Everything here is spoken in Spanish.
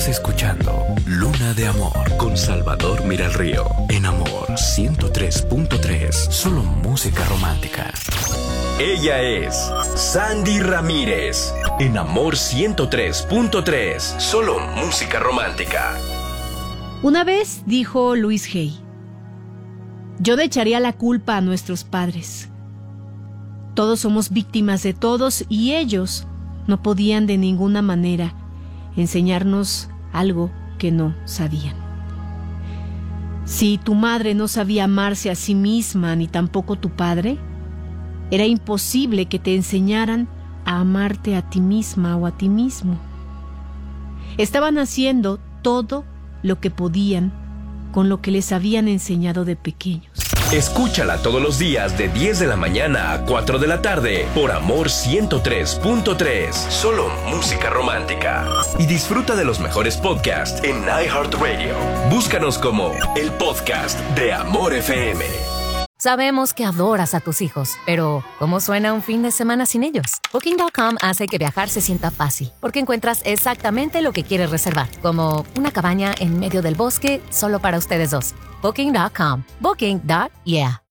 Estás escuchando Luna de Amor con Salvador Miralrío. En Amor 103.3. Solo música romántica. Ella es Sandy Ramírez. En Amor 103.3. Solo música romántica. Una vez dijo Luis Hay: yo le echaría la culpa a nuestros padres. Todos somos víctimas de todos y ellos no podían de ninguna manera enseñarnos algo que no sabían. Si tu madre no sabía amarse a sí misma, ni tampoco tu padre, era imposible que te enseñaran a amarte a ti misma o a ti mismo. Estaban haciendo todo lo que podían con lo que les habían enseñado de pequeños. Escúchala todos los días de 10 de la mañana a 4 de la tarde por Amor 103.3. Solo música romántica. Y disfruta de los mejores podcasts en iHeartRadio. Búscanos como el podcast de Amor FM. Sabemos que adoras a tus hijos, pero ¿cómo suena un fin de semana sin ellos? Booking.com hace que viajar se sienta fácil, porque encuentras exactamente lo que quieres reservar, como una cabaña en medio del bosque solo para ustedes dos. Booking.com. Booking.yeah.